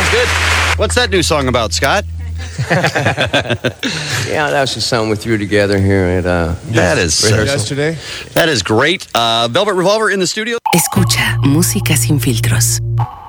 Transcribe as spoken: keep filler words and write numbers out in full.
Sounds good. What's that new song about, Scott? Yeah, that was just something we threw together here at uh, That is Yesterday. That is great. Uh, Velvet Revolver in the studio. Escucha Música Sin Filtros.